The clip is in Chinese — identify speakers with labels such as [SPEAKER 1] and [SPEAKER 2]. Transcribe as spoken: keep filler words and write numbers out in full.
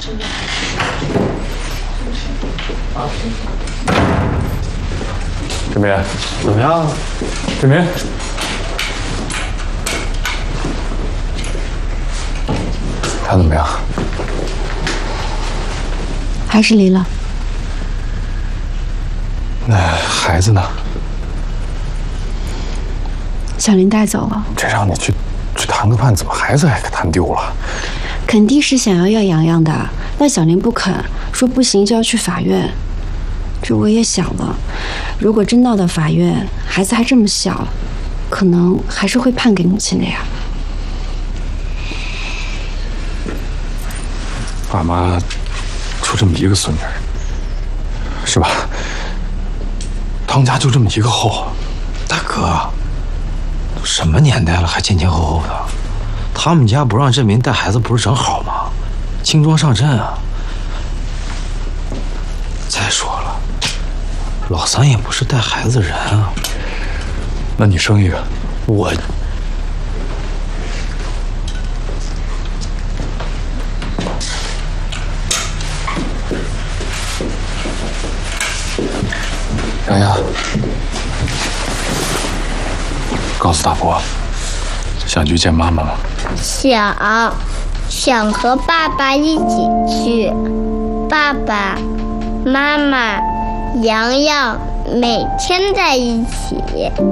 [SPEAKER 1] 志明，
[SPEAKER 2] 怎么样？
[SPEAKER 1] 志明，他怎么样？
[SPEAKER 3] 还是离了。
[SPEAKER 1] 那孩子呢？
[SPEAKER 3] 小林带走了。
[SPEAKER 1] 这让你去去谈个判，怎么孩子还给谈丢了？
[SPEAKER 3] 肯定是想要要洋洋的，但小林不肯，说不行就要去法院。这我也想了，如果真闹到法院，孩子还这么小，可能还是会判给母亲的呀。
[SPEAKER 1] 爸妈就这么一个孙女，是吧？当家就这么一个后。
[SPEAKER 2] 大哥，什么年代了还前前后后的？他们家不让振民带孩子，不是正好吗？轻装上阵啊！再说了，老三也不是带孩子人啊。
[SPEAKER 1] 那你生一个，
[SPEAKER 2] 我。
[SPEAKER 1] 洋洋，告诉大伯，想去见妈妈吗？
[SPEAKER 4] 想，想和爸爸一起去。爸爸妈妈、洋洋每天在一起。